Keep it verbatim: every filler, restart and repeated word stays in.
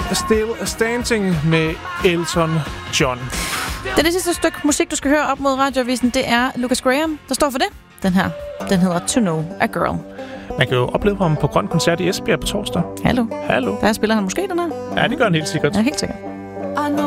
Still Standing med Elton John. Det, det sidste stykke musik, du skal høre op mod radioavisen, det er Lucas Graham, der står for det. Den her, den hedder To Know a Girl. Man kan jo opleve ham på Grøn Koncert i Esbjerg på torsdag. Hallo. Hallo. Der spiller han måske den her. Ja, det gør han helt sikkert. Ja, helt sikkert.